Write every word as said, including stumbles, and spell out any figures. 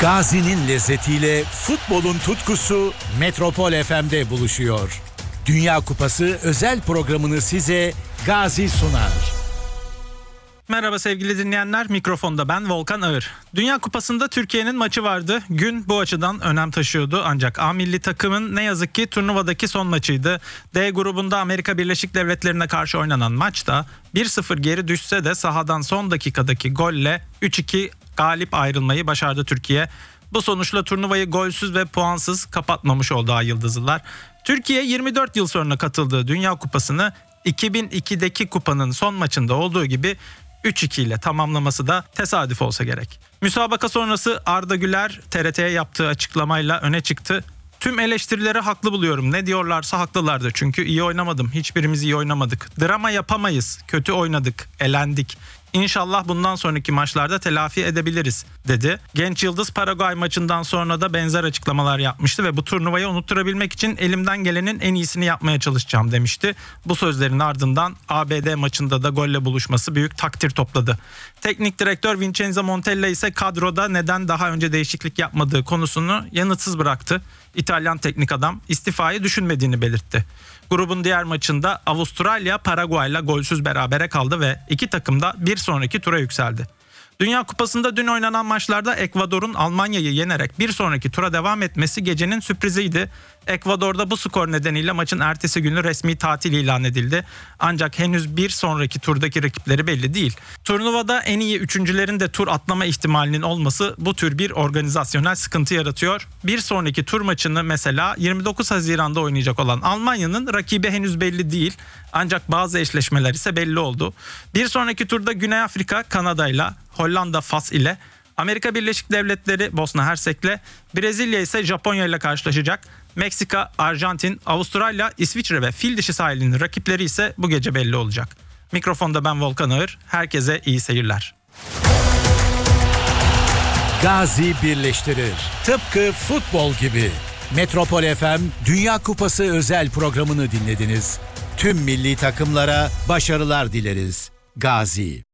Gazi'nin lezzetiyle futbolun tutkusu Metropol F M'de buluşuyor. Dünya Kupası özel programını size Gazi sunar. Merhaba sevgili dinleyenler, mikrofonda ben Volkan Ağır. Dünya Kupası'nda Türkiye'nin maçı vardı. Gün bu açıdan önem taşıyordu ancak A milli takımın ne yazık ki turnuvadaki son maçıydı. D grubunda Amerika Birleşik Devletleri'ne karşı oynanan maçta bir sıfır geri düşse de sahadan son dakikadaki golle üç iki galip ayrılmayı başardı Türkiye. Bu sonuçla turnuvayı golsüz ve puansız kapatmamış oldu Ay Yıldızlılar. Türkiye yirmi dört yıl sonra katıldığı Dünya Kupası'nı iki bin ikideki kupanın son maçında olduğu gibi üç iki ile tamamlaması da tesadüf olsa gerek. Müsabaka sonrası Arda Güler T R T'ye yaptığı açıklamayla öne çıktı. Tüm eleştirileri haklı buluyorum. Ne diyorlarsa haklılardı. Çünkü iyi oynamadım. Hiçbirimiz iyi oynamadık. Drama yapamayız. Kötü oynadık. Elendik. İnşallah bundan sonraki maçlarda telafi edebiliriz dedi. Genç Yıldız Paraguay maçından sonra da benzer açıklamalar yapmıştı ve bu turnuvayı unutturabilmek için elimden gelenin en iyisini yapmaya çalışacağım demişti. Bu sözlerin ardından A B D maçında da golle buluşması büyük takdir topladı. Teknik direktör Vincenzo Montella ise kadroda neden daha önce değişiklik yapmadığı konusunu yanıtsız bıraktı. İtalyan teknik adam istifayı düşünmediğini belirtti. Grubun diğer maçında Avustralya Paraguay'la golsüz berabere kaldı ve iki takım da bir sonraki tura yükseldi. Dünya Kupası'nda dün oynanan maçlarda Ekvador'un Almanya'yı yenerek bir sonraki tura devam etmesi gecenin sürpriziydi. Ekvador'da bu skor nedeniyle maçın ertesi günü resmi tatil ilan edildi. Ancak henüz bir sonraki turdaki rakipleri belli değil. Turnuvada en iyi üçüncülerin de tur atlama ihtimalinin olması bu tür bir organizasyonel sıkıntı yaratıyor. Bir sonraki tur maçını mesela yirmi dokuz Haziran'da oynayacak olan Almanya'nın rakibi henüz belli değil. Ancak bazı eşleşmeler ise belli oldu. Bir sonraki turda Güney Afrika Kanada ile, Hollanda Fas ile, Amerika Birleşik Devletleri Bosna Hersek'le, Brezilya ise Japonya ile karşılaşacak. Meksika, Arjantin, Avustralya, İsviçre ve fil dişi sahilinin rakipleri ise bu gece belli olacak. Mikrofonda ben Volkan Ağır. Herkese iyi seyirler. Gazi birleştirir. Tıpkı futbol gibi. Metropol F M Dünya Kupası özel programını dinlediniz. Tüm milli takımlara başarılar dileriz. Gazi.